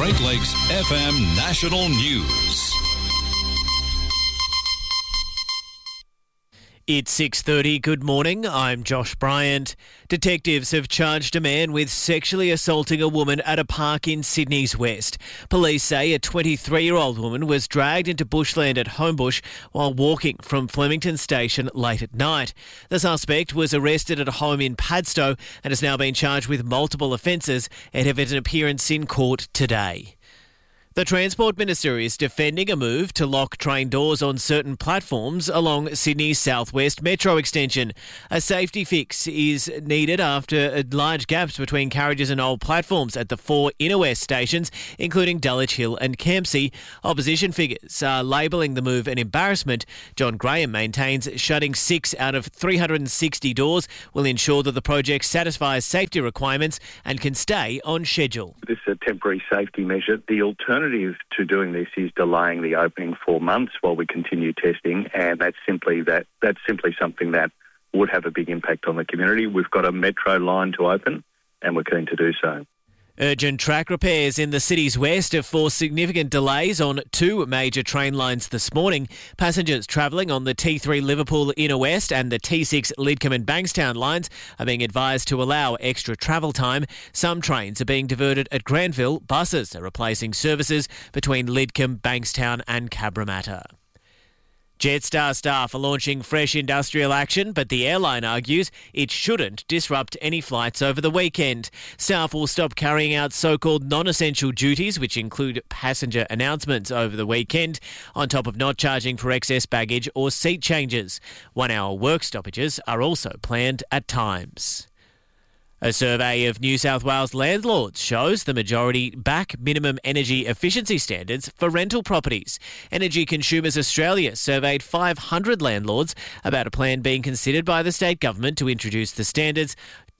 Great Lakes FM National News. It's 6:30. Good morning. I'm Josh Bryant. Detectives have charged a man with sexually assaulting a woman at a park in Sydney's West. Police say a 23-year-old woman was dragged into bushland at Homebush while walking from Flemington Station late at night. The suspect was arrested at a home in Padstow and has now been charged with multiple offences ahead of an appearance in court today. The Transport Minister is defending a move to lock train doors on certain platforms along Sydney's southwest metro extension. A safety fix is needed after large gaps between carriages and old platforms at the 4 inner west stations, including Dulwich Hill and Campsie. Opposition figures are labelling the move an embarrassment. John Graham maintains shutting 6 out of 360 doors will ensure that the project satisfies safety requirements and can stay on schedule. This is a temporary safety measure. The alternative to doing this is delaying the opening 4 months while we continue testing, and that's simply something that would have a big impact on the community. We've got a metro line to open, and we're keen to do so. Urgent track repairs in the city's west have forced significant delays on 2 major train lines this morning. Passengers travelling on the T3 Liverpool Inner West and the T6 Lidcombe and Bankstown lines are being advised to allow extra travel time. Some trains are being diverted at Granville. Buses are replacing services between Lidcombe, Bankstown and Cabramatta. Jetstar staff are launching fresh industrial action, but the airline argues it shouldn't disrupt any flights over the weekend. Staff will stop carrying out so-called non-essential duties, which include passenger announcements over the weekend, on top of not charging for excess baggage or seat changes. 1-hour work stoppages are also planned at times. A survey of New South Wales landlords shows the majority back minimum energy efficiency standards for rental properties. Energy Consumers Australia surveyed 500 landlords about a plan being considered by the state government to introduce the standards.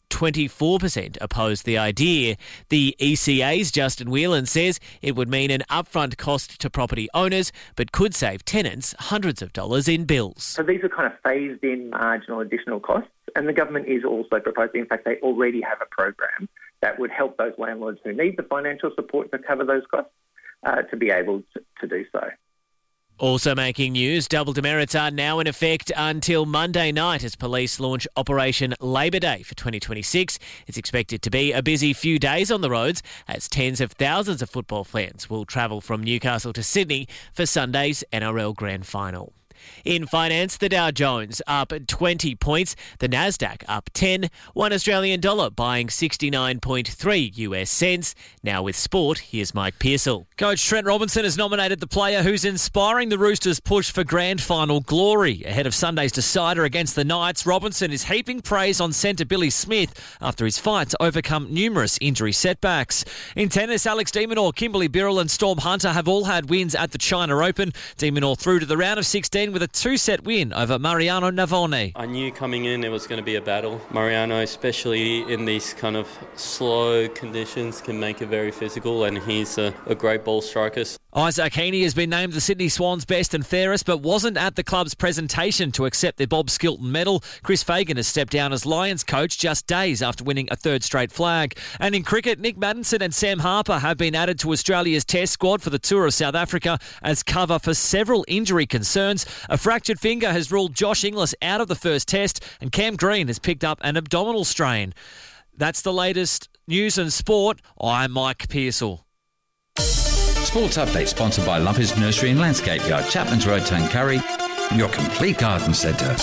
24% opposed the idea. The ECA's Justin Whelan says it would mean an upfront cost to property owners, but could save tenants hundreds of dollars in bills. So these are kind of phased-in marginal additional costs, and the government is also proposing, in fact, they already have a program that would help those landlords who need the financial support to cover those costs to be able to do so. Also making news, double demerits are now in effect until Monday night as police launch Operation Labor Day for 2026. It's expected to be a busy few days on the roads as tens of thousands of football fans will travel from Newcastle to Sydney for Sunday's NRL Grand Final. In finance, the Dow Jones up 20 points, the Nasdaq up 10, $1 Australian dollar buying 69.3 US cents. Now with sport, here's Mike Pearsall. Coach Trent Robinson has nominated the player who's inspiring the Roosters' push for grand final glory. Ahead of Sunday's decider against the Knights, Robinson is heaping praise on centre Billy Smith after his fight to overcome numerous injury setbacks. In tennis, Alex de Minaur, Kimberly Birrell and Storm Hunter have all had wins at the China Open. De Minaur through to the round of 16 with a 2-set win over Mariano Navone. I knew coming in it was going to be a battle. Mariano, especially in these kind of slow conditions, can make it very physical, and he's a great ball striker. Isaac Heaney has been named the Sydney Swans best and fairest, but wasn't at the club's presentation to accept their Bob Skilton medal. Chris Fagan has stepped down as Lions coach just days after winning a 3rd straight flag. And in cricket, Nick Maddinson and Sam Harper have been added to Australia's test squad for the tour of South Africa as cover for several injury concerns. A fractured finger has ruled Josh Inglis out of the first test, and Cam Green has picked up an abdominal strain. That's the latest news and sport. I'm Mike Pearsall. Sports Update sponsored by Lumpy's Nursery and Landscape Yard, Chapman's Road, Tuncurry, your complete garden centre.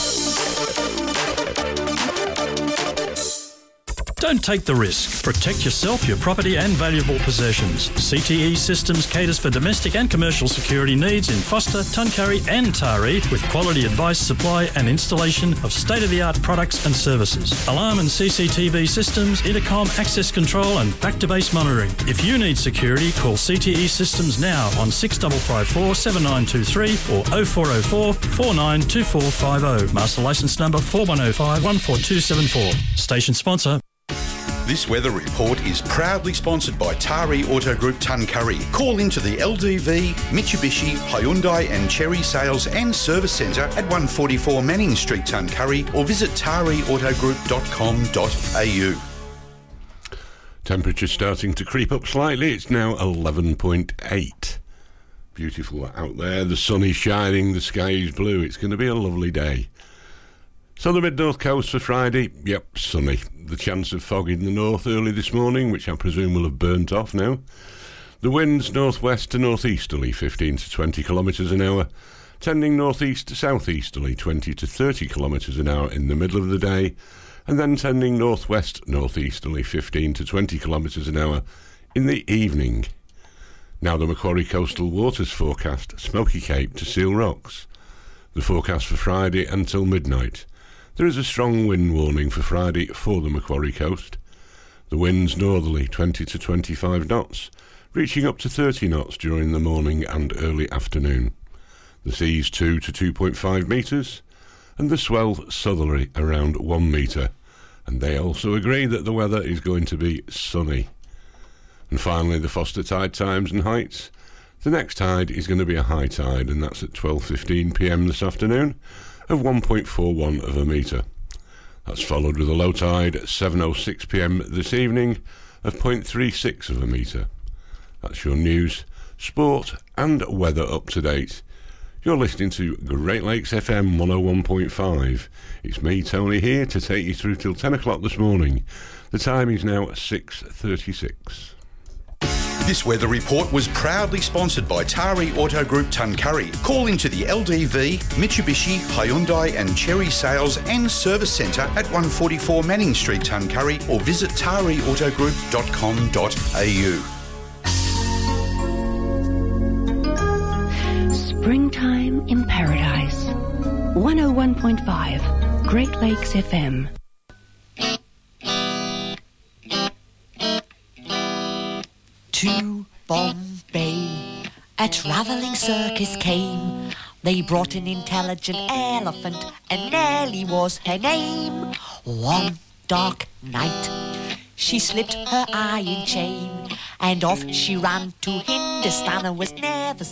Don't take the risk. Protect yourself, your property and valuable possessions. CTE Systems caters for domestic and commercial security needs in Foster, Tuncurry and Taree with quality advice, supply and installation of state-of-the-art products and services. Alarm and CCTV systems, intercom, access control and back-to-base monitoring. If you need security, call CTE Systems now on 6554 7923 or 0404 492450. Master licence number 4105 14274. Station sponsor. This weather report is proudly sponsored by Taree Auto Group Tuncurry. Call into the LDV, Mitsubishi, Hyundai and Chery Sales and Service Centre at 144 Manning Street, Tuncurry, or visit tareautogroup.com.au. Temperature starting to creep up slightly. It's now 11.8. Beautiful out there. The sun is shining, the sky is blue. It's going to be a lovely day. So the mid-north coast for Friday, yep, sunny. The chance of fog in the north early this morning, which I presume will have burnt off now. The winds northwest to northeasterly, 15 to 20 kilometres an hour. Tending northeast to southeasterly, 20 to 30 kilometres an hour in the middle of the day. And then tending northwest northeasterly, 15 to 20 kilometres an hour in the evening. Now the Macquarie Coastal Waters forecast, Smoky Cape to Seal Rocks. The forecast for Friday until midnight. There is a strong wind warning for Friday for the Macquarie Coast. The winds northerly 20 to 25 knots, reaching up to 30 knots during the morning and early afternoon. The seas 2 to 2.5 metres, and the swell southerly around 1 metre. And they also agree that the weather is going to be sunny. And finally, the Foster tide times and heights. The next tide is going to be a high tide, and that's at 12:15 p.m. this afternoon, of 1.41 of a metre. That's followed with a low tide at 7:06 p.m. this evening of 0.36 of a metre. That's your news, sport and weather up to date. You're listening to Great Lakes FM 101.5. It's me, Tony, here to take you through till 10 o'clock this morning. The time is now 6:36. This weather report was proudly sponsored by Tari Auto Group Tuncurry. Call into the LDV, Mitsubishi, Hyundai and Cherry Sales and Service Centre at 144 Manning Street, Tuncurry, or visit tariautogroup.com.au. Springtime in Paradise. 101.5 Great Lakes FM. To Bombay, a travelling circus came. They brought an intelligent elephant, and Nellie was her name. One dark night, she slipped her iron chain, and off she ran to Hindustan and was never